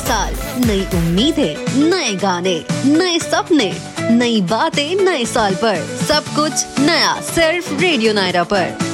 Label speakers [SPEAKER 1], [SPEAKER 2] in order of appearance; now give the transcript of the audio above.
[SPEAKER 1] साल, नई उम्मीदें, नए गाने, नए सपने, नई बातें नए साल पर। सब कुछ नया सिर्फ रेडियो नायरा पर।